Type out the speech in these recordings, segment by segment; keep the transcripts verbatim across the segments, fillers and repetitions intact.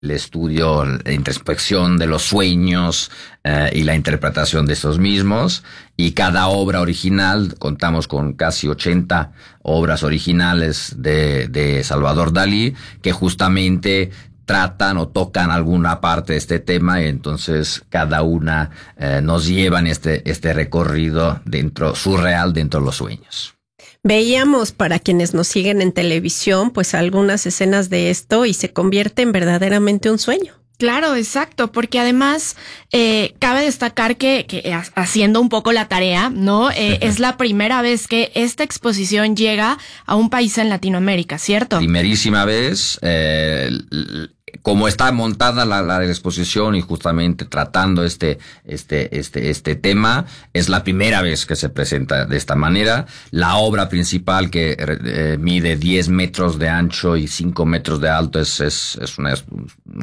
el estudio, la introspección de los sueños eh, y la interpretación de esos mismos. Y cada obra original, contamos con casi ochenta obras originales de, de Salvador Dalí, que justamente tratan o tocan alguna parte de este tema, y entonces cada una eh, nos lleva en este, este recorrido dentro, surreal dentro de los sueños. Veíamos, para quienes nos siguen en televisión, pues algunas escenas de esto y se convierte en verdaderamente un sueño. Claro, exacto, porque además eh, cabe destacar que, que haciendo un poco la tarea, ¿no? Eh, es la primera vez que esta exposición llega a un país en Latinoamérica, ¿cierto? Primerísima vez. Eh, como está montada la, la exposición y justamente tratando este, este, este, este tema, es la primera vez que se presenta de esta manera. La obra principal, que eh, mide diez metros de ancho y cinco metros de alto, es, es, es una, es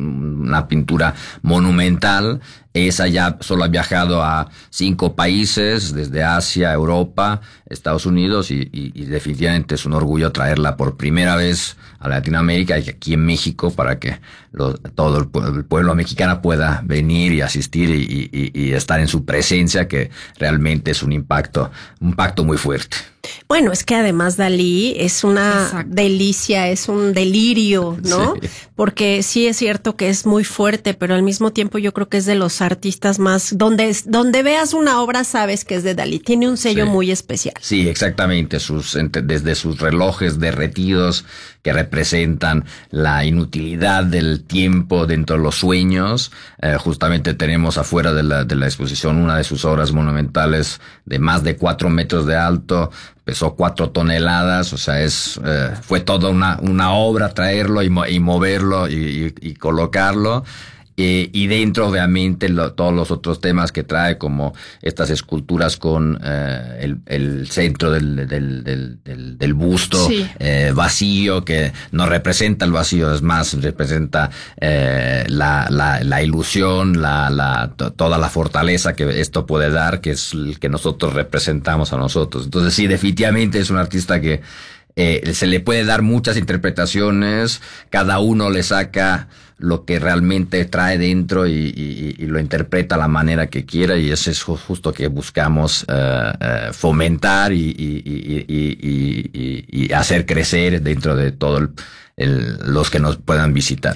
una pintura monumental. Esa ya solo ha viajado a cinco países, desde Asia, Europa, Estados Unidos, y, y, y definitivamente es un orgullo traerla por primera vez a Latinoamérica y aquí en México, para que lo, todo el, el pueblo mexicano pueda venir y asistir y, y, y estar en su presencia, que realmente es un impacto, un impacto muy fuerte. Bueno, es que además Dalí es una Exacto. delicia, es un delirio, ¿no? Sí. Porque sí es cierto que es muy fuerte, pero al mismo tiempo yo creo que es de los artistas más, donde, donde veas una obra sabes que es de Dalí, tiene un sello sí. muy especial. Sí, exactamente, sus, desde sus relojes derretidos que representan la inutilidad del tiempo dentro de los sueños. Eh, justamente tenemos afuera de la, de la exposición una de sus obras monumentales de más de cuatro metros de alto, pesó cuatro toneladas, o sea, es eh, fue toda una, una obra traerlo y, y moverlo y, y, y colocarlo. Eh, y dentro, obviamente, lo, todos los otros temas que trae, como estas esculturas con eh, el, el centro del, del, del, del, del busto sí. eh, vacío, que no representa el vacío, es más, representa eh, la, la, la ilusión, la, la, to, toda la fortaleza que esto puede dar, que es el que nosotros representamos a nosotros. Entonces, sí, definitivamente es un artista que eh, se le puede dar muchas interpretaciones, cada uno le saca lo que realmente trae dentro y, y, y lo interpreta a la manera que quiera, y eso es justo que buscamos uh, uh, fomentar y, y, y, y, y, y hacer crecer dentro de todos el, el, los que nos puedan visitar.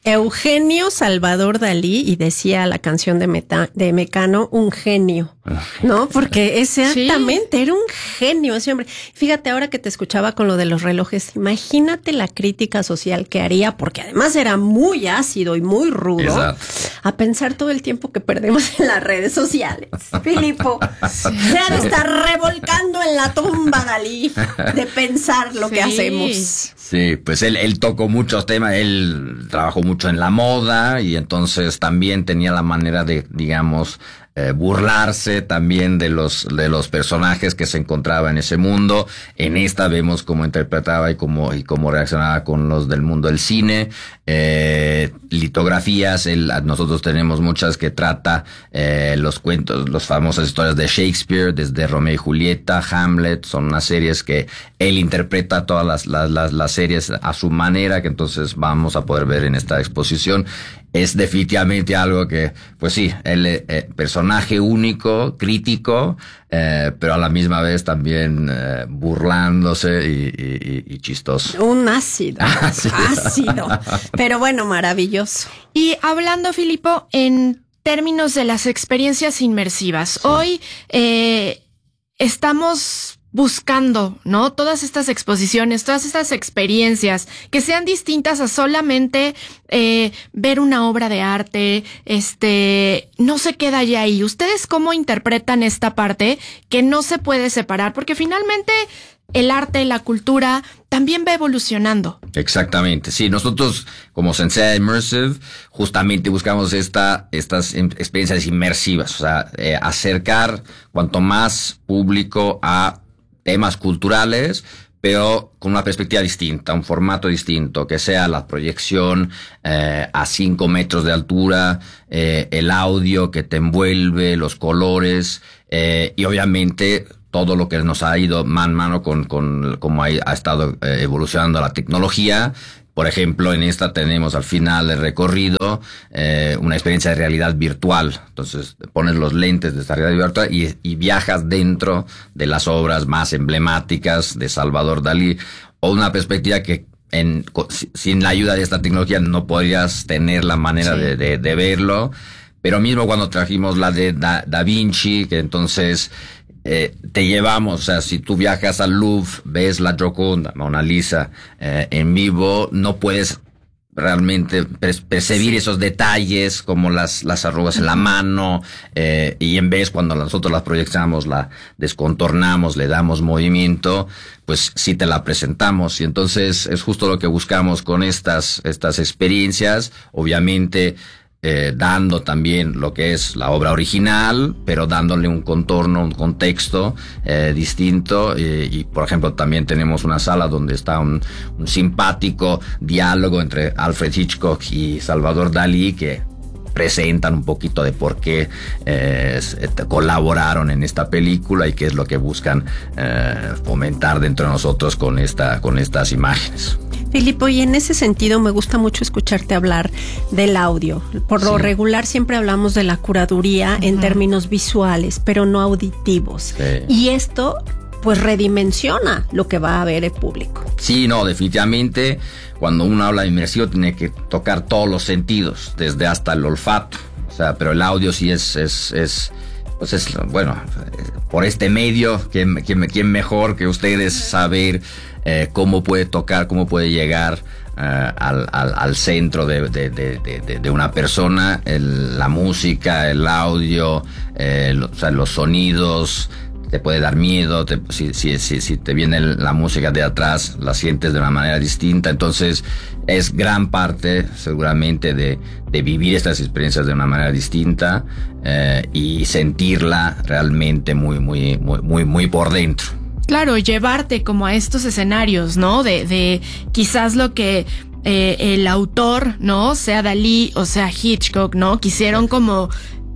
Eugenio Salvador Dalí, y decía la canción de, Meta, de Mecano, un genio, ¿no? Porque exactamente, sí. era un genio ese hombre. Fíjate, ahora que te escuchaba con lo de los relojes, imagínate la crítica social que haría, porque además era muy ácido y muy rudo, Exacto. a pensar todo el tiempo que perdemos en las redes sociales. Filipo, sí. se ha de estar revolcando en la tumba Dalí de pensar lo sí. que hacemos. Sí, pues él, él tocó muchos temas, él trabajó mucho en la moda y entonces también tenía la manera de, digamos, eh, burlarse también de los de los personajes que se encontraba en ese mundo. En esta vemos cómo interpretaba y cómo y cómo reaccionaba con los del mundo del cine. Eh, litografías, él, nosotros tenemos muchas que trata eh, los cuentos, las famosas historias de Shakespeare, desde Romeo y Julieta, Hamlet, son unas series que él interpreta todas las, las, las, las series a su manera, que entonces vamos a poder ver en esta exposición. Es definitivamente algo que, pues sí, el eh, personaje único, crítico, eh, pero a la misma vez también eh, burlándose y, y, y chistoso. Un ácido, ácido, pero bueno, maravilloso. Y hablando, Filipo, en términos de las experiencias inmersivas, sí. hoy eh, estamos buscando, ¿no? Todas estas exposiciones, todas estas experiencias que sean distintas a solamente eh, ver una obra de arte, este, no se queda ya ahí. ¿Ustedes cómo interpretan esta parte que no se puede separar? Porque finalmente el arte, la cultura, también va evolucionando. Exactamente, sí, nosotros como Sensea Immersive justamente buscamos esta, estas experiencias inmersivas, o sea, eh, acercar cuanto más público a temas culturales, pero con una perspectiva distinta, un formato distinto, que sea la proyección eh, a cinco metros de altura, eh, el audio que te envuelve, los colores, eh, y obviamente todo lo que nos ha ido mano a mano con, con cómo ha, ha estado eh, evolucionando la tecnología, Por ejemplo, en esta tenemos al final del recorrido eh, una experiencia de realidad virtual. Entonces, pones los lentes de esta realidad virtual y, y viajas dentro de las obras más emblemáticas de Salvador Dalí, o una perspectiva que en, sin la ayuda de esta tecnología no podrías tener la manera sí. de, de, de verlo. Pero mismo cuando trajimos la de Da, Da Vinci, que entonces eh, te llevamos, o sea, si tú viajas al Louvre, ves la Gioconda, Mona Lisa, eh, en vivo, no puedes realmente percibir esos detalles como las, las arrugas en la mano, eh, y en vez cuando nosotros las proyectamos, la descontornamos, le damos movimiento, pues sí te la presentamos. Y entonces es justo lo que buscamos con estas, estas experiencias, obviamente, Eh, dando también lo que es la obra original, pero dándole un contorno, un contexto eh, distinto. Eh, y, por ejemplo, también tenemos una sala donde está un, un simpático diálogo entre Alfred Hitchcock y Salvador Dalí, que presentan un poquito de por qué eh, colaboraron en esta película y qué es lo que buscan eh, fomentar dentro de nosotros con esta, con estas imágenes. Filipo, y en ese sentido me gusta mucho escucharte hablar del audio. Por lo sí. regular siempre hablamos de la curaduría uh-huh. en términos visuales, pero no auditivos. Sí. Y esto pues redimensiona lo que va a ver el público. Sí, no, definitivamente cuando uno habla de inmersivo tiene que tocar todos los sentidos, desde hasta el olfato. O sea, pero el audio sí es, es, es pues es, bueno, por este medio, ¿quién, quién, quién mejor que ustedes saber eh, cómo puede tocar, cómo puede llegar uh, al, al, al centro de, de, de, de, de una persona? El, la música, el audio, eh, lo, o sea, los sonidos. Te puede dar miedo, te, si, si, si, si te viene la música de atrás, la sientes de una manera distinta. Entonces, es gran parte, seguramente, de, de vivir estas experiencias de una manera distinta eh, y sentirla realmente muy, muy, muy, muy, muy por dentro. Claro, llevarte como a estos escenarios, ¿no? De, de quizás lo que eh, el autor, ¿no? Sea Dalí o sea Hitchcock, ¿no? Quisieron como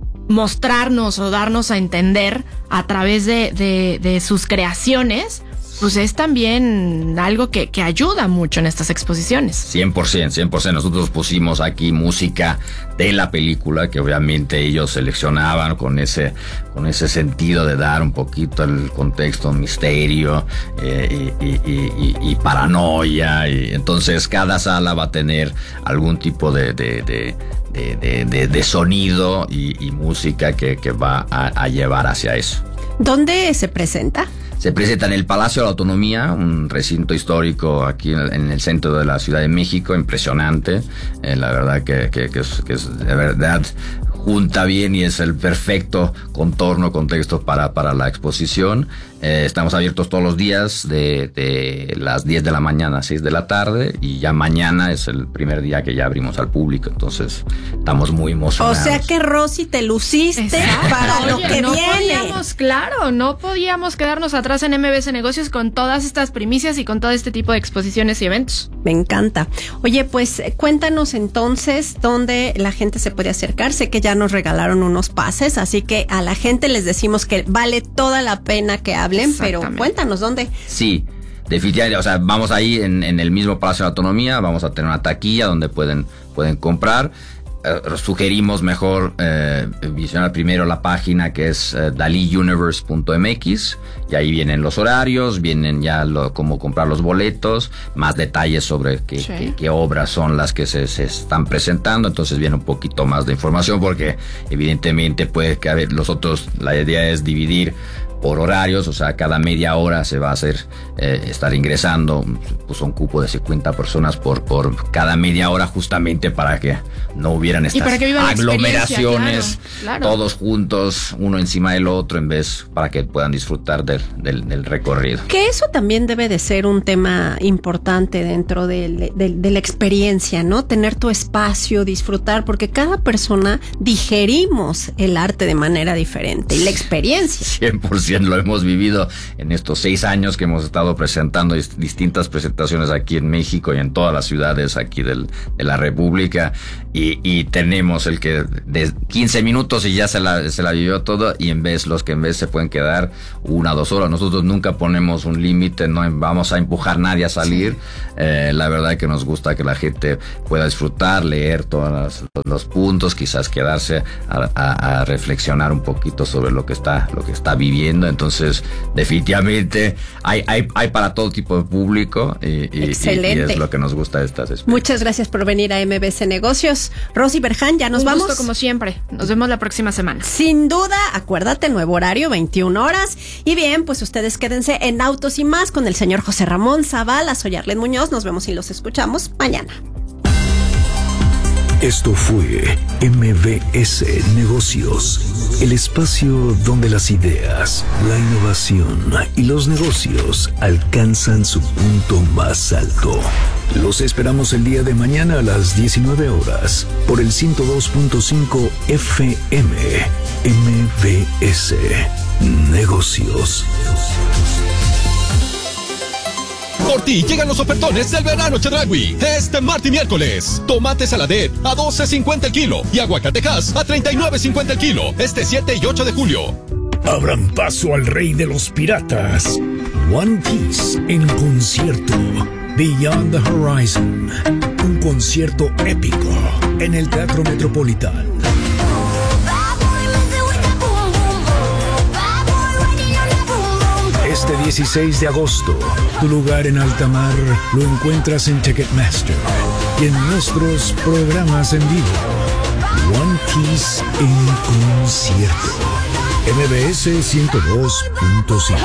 mostrarnos o darnos a entender a través de, de, de sus creaciones, pues es también algo que, que ayuda mucho en estas exposiciones. cien por ciento, cien por ciento. Nosotros pusimos aquí música de la película que obviamente ellos seleccionaban con ese, con ese sentido de dar un poquito el contexto, misterio eh, y, y, y, y paranoia. Y entonces cada sala va a tener algún tipo de, de, de De, de, de, de sonido y, y música que, que va a, a llevar hacia eso. ¿Dónde se presenta? Se presenta en el Palacio de la Autonomía, un recinto histórico aquí en el, en el centro de la Ciudad de México, impresionante. Eh, la verdad que, que, que, es, que es de verdad junta bien y es el perfecto contorno, contexto para, para la exposición. Eh, estamos abiertos todos los días de, de las diez de la mañana a seis de la tarde y ya mañana es el primer día que ya abrimos al público, entonces estamos muy emocionados. O sea que Rosy te luciste Exacto. para Oye, lo que no viene. Podíamos, claro, no podíamos quedarnos atrás en M B C Negocios con todas estas primicias y con todo este tipo de exposiciones y eventos. Me encanta. Oye, pues cuéntanos entonces dónde la gente se puede acercar. Sé que ya nos regalaron unos pases, así que a la gente les decimos que vale toda la pena que hablen, pero cuéntanos dónde. Sí, definitivamente, o sea, vamos ahí en, en el mismo Palacio de la Autonomía, vamos a tener una taquilla donde pueden, pueden comprar. Uh, sugerimos mejor eh, visionar primero la página que es uh, dalí universe punto m x y ahí vienen los horarios, vienen ya lo, cómo comprar los boletos, más detalles sobre qué, sí. qué, qué obras son las que se, se están presentando, entonces viene un poquito más de información porque evidentemente puede que a ver, los otros, la idea es dividir por horarios, o sea, cada media hora se va a hacer, eh, estar ingresando, pues un cupo de cincuenta personas por, por cada media hora justamente para que no hubieran estas aglomeraciones, claro, claro. todos juntos, uno encima del otro, en vez para que puedan disfrutar del, del, del recorrido. Que eso también debe de ser un tema importante dentro de, de, de la experiencia, ¿no? Tener tu espacio, disfrutar, porque cada persona digerimos el arte de manera diferente y la experiencia. cien por ciento. bien lo hemos vivido en estos seis años que hemos estado presentando distintas presentaciones aquí en México y en todas las ciudades aquí del, de la República, y, y tenemos el que de quince minutos y ya se la, se la vivió todo, y en vez, los que en vez se pueden quedar una o dos horas. Nosotros nunca ponemos un límite, no vamos a empujar a nadie a salir. Eh, la verdad que nos gusta que la gente pueda disfrutar, leer todos los, los puntos, quizás quedarse a, a, a reflexionar un poquito sobre lo que está, lo que está viviendo. Entonces, definitivamente hay, hay, hay para todo tipo de público, y, y, Excelente. y, y es lo que nos gusta de estas experiencias. Muchas gracias por venir a M B C Negocios. Rosy Berján, ya nos Un vamos. gusto como siempre. Nos vemos la próxima semana. Sin duda, acuérdate, nuevo horario, veintiuna horas. Y bien, pues ustedes quédense en Autos y Más con el señor José Ramón Zavala. Soy Arlene Muñoz. Nos vemos y los escuchamos mañana. Esto fue M B S Negocios, el espacio donde las ideas, la innovación y los negocios alcanzan su punto más alto. Los esperamos el día de mañana a las diecinueve horas por el ciento dos punto cinco F M. M B S Negocios. Por ti llegan los ofertones del verano Chedraui. Este martes y miércoles. Tomate saladet a doce cincuenta el kilo y aguacatejas a treinta y nueve cincuenta el kilo. Este siete y ocho de julio. Abran paso al rey de los piratas. One Piece en concierto. Beyond the Horizon. Un concierto épico en el Teatro Metropolitán. Este dieciséis de agosto, tu lugar en alta mar lo encuentras en Ticketmaster y en nuestros programas en vivo. One Piece en concierto. M B S ciento dos punto cinco.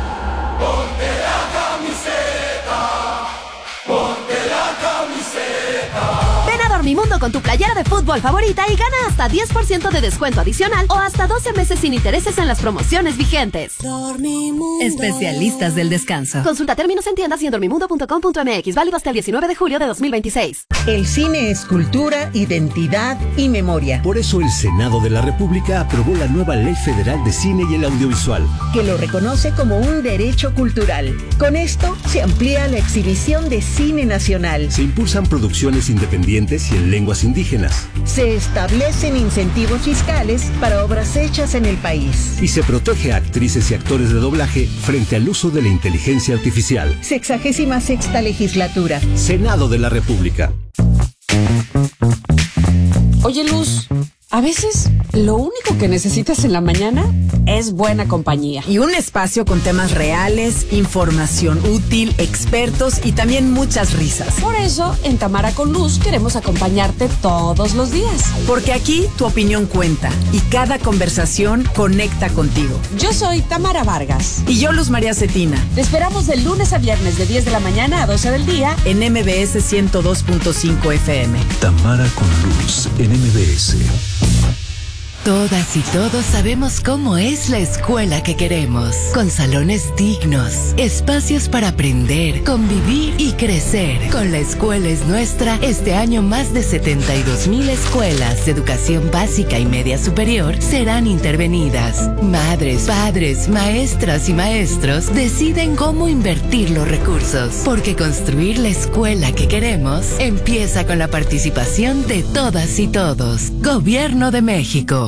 Dormimundo con tu playera de fútbol favorita y gana hasta diez por ciento de descuento adicional o hasta doce meses sin intereses en las promociones vigentes. Dormimundo. Especialistas del descanso. Consulta términos en tiendas y en dormimundo punto com punto m x. Válido hasta el diecinueve de julio de dos mil veintiséis. El cine es cultura, identidad y memoria. Por eso el Senado de la República aprobó la nueva Ley Federal de Cine y el Audiovisual, que lo reconoce como un derecho cultural. Con esto se amplía la exhibición de cine nacional. Se impulsan producciones independientes y en lenguas indígenas. Se establecen incentivos fiscales para obras hechas en el país. Y se protege a actrices y actores de doblaje frente al uso de la inteligencia artificial. Sexagésima sexta legislatura. Senado de la República. Oye, Luz, a veces lo único que necesitas en la mañana es buena compañía. Y un espacio con temas reales, información útil, expertos y también muchas risas. Por eso, en Tamara con Luz queremos acompañarte todos los días. Porque aquí tu opinión cuenta y cada conversación conecta contigo. Yo soy Tamara Vargas. Y yo, Luz María Cetina. Te esperamos de lunes a viernes de diez de la mañana a doce del día en M B S ciento dos punto cinco F M. Tamara con Luz en M B S. Todas y todos sabemos cómo es la escuela que queremos, con salones dignos, espacios para aprender, convivir y crecer. Con La Escuela es Nuestra, este año más de setenta y dos mil escuelas de educación básica y media superior serán intervenidas. Madres, padres, maestras y maestros deciden cómo invertir los recursos, porque construir la escuela que queremos empieza con la participación de todas y todos. Gobierno de México.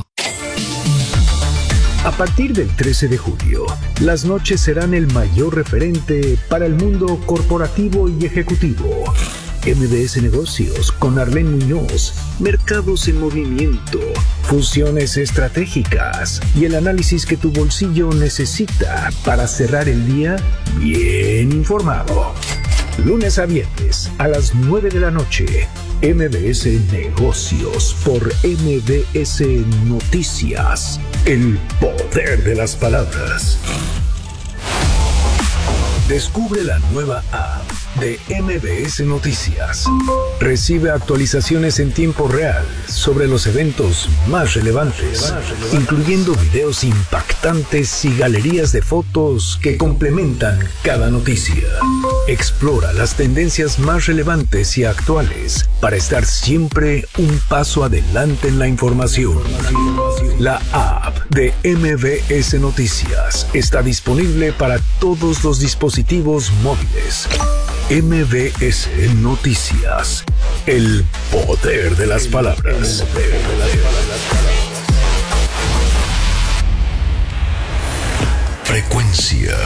A partir del trece de julio, las noches serán el mayor referente para el mundo corporativo y ejecutivo. M B S Negocios con Arlene Muñoz, mercados en movimiento, fusiones estratégicas y el análisis que tu bolsillo necesita para cerrar el día bien informado. Lunes a viernes a las nueve de la noche, M B S Negocios por M B S Noticias. El poder de las palabras. Descubre la nueva app de M B S Noticias. Recibe actualizaciones en tiempo real sobre los eventos más relevantes, incluyendo videos impactantes y galerías de fotos que complementan cada noticia. Explora las tendencias más relevantes y actuales para estar siempre un paso adelante en la información. La app de M B S Noticias está disponible para todos los dispositivos móviles. M B S Noticias. El poder de las palabras. Frecuencia